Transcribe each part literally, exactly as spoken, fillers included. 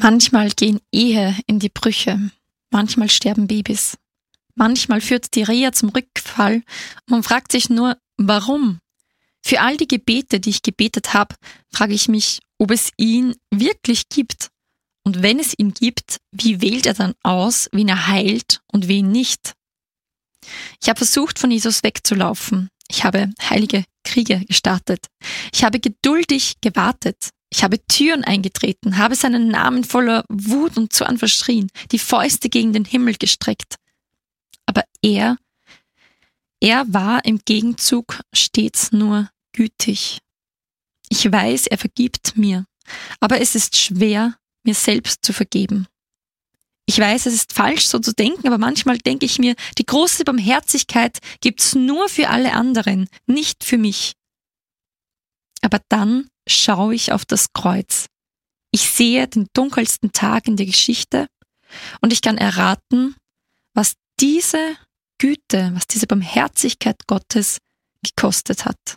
Manchmal gehen Ehe in die Brüche, manchmal sterben Babys, manchmal führt die Reha zum Rückfall und man fragt sich nur, warum? Für all die Gebete, die ich gebetet habe, frage ich mich, ob es ihn wirklich gibt. Und wenn es ihn gibt, wie wählt er dann aus, wen er heilt und wen nicht? Ich habe versucht, von Jesus wegzulaufen. Ich habe heilige Kriege gestartet. Ich habe geduldig gewartet. Ich habe Türen eingetreten, habe seinen Namen voller Wut und Zorn verschrien, die Fäuste gegen den Himmel gestreckt. Aber er, er war im Gegenzug stets nur gütig. Ich weiß, er vergibt mir, aber es ist schwer, mir selbst zu vergeben. Ich weiß, es ist falsch, so zu denken, aber manchmal denke ich mir, die große Barmherzigkeit gibt's nur für alle anderen, nicht für mich. Aber dann schaue ich auf das Kreuz. Ich sehe den dunkelsten Tag in der Geschichte und ich kann erraten, was diese Güte, was diese Barmherzigkeit Gottes gekostet hat.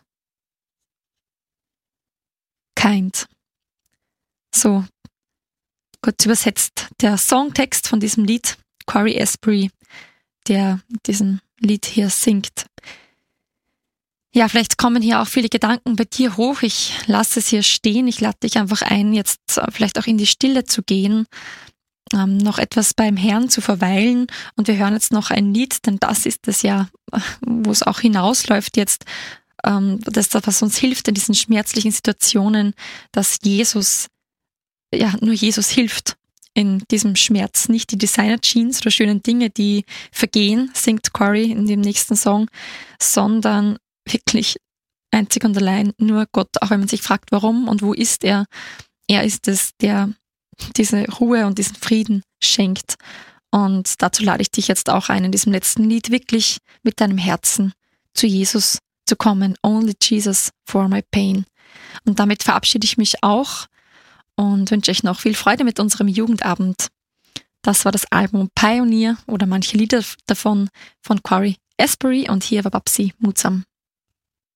Kind. So, kurz übersetzt der Songtext von diesem Lied, Cory Asbury, der diesen Lied hier singt. Ja, vielleicht kommen hier auch viele Gedanken bei dir hoch. Ich lasse es hier stehen. Ich lade dich einfach ein, jetzt vielleicht auch in die Stille zu gehen, ähm, noch etwas beim Herrn zu verweilen. Und wir hören jetzt noch ein Lied, denn das ist es ja, wo es auch hinausläuft jetzt, ähm, das, was uns hilft in diesen schmerzlichen Situationen, dass Jesus, ja, nur Jesus hilft in diesem Schmerz. Nicht die Designer-Jeans oder schönen Dinge, die vergehen, singt Cory in dem nächsten Song, sondern wirklich einzig und allein nur Gott, auch wenn man sich fragt, warum und wo ist er. Er ist es, der diese Ruhe und diesen Frieden schenkt. Und dazu lade ich dich jetzt auch ein, in diesem letzten Lied wirklich mit deinem Herzen zu Jesus zu kommen. Only Jesus for my pain. Und damit verabschiede ich mich auch und wünsche euch noch viel Freude mit unserem Jugendabend. Das war das Album Pioneer oder manche Lieder davon von Cory Asbury und hier war Babsi Mutsam.